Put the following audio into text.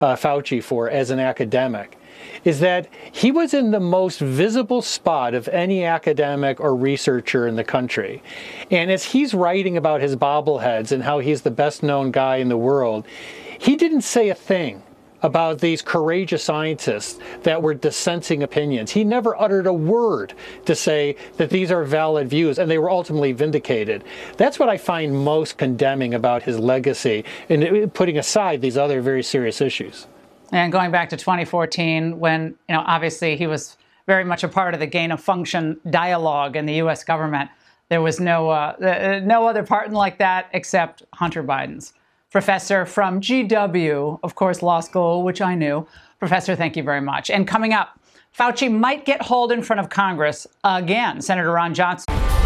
Fauci for as an academic is that he was in the most visible spot of any academic or researcher in the country. And as he's writing about his bobbleheads and how he's the best known guy in the world, he didn't say a thing about these courageous scientists that were dissenting opinions. He never uttered a word to say that these are valid views, and they were ultimately vindicated. That's what I find most condemning about his legacy, and putting aside these other very serious issues. And going back to 2014, when, obviously he was very much a part of the gain of function dialogue in the U.S. government, there was no other partner like that except Hunter Biden's. Professor from GW, of course, law school, which I knew. Professor, thank you very much. And coming up, Fauci might get hauled in front of Congress again. Senator Ron Johnson.